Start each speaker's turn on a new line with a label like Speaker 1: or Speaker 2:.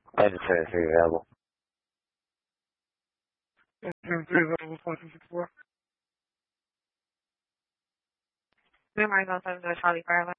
Speaker 1: I just said it's available.
Speaker 2: May Marcos, I'm Charlie Carla.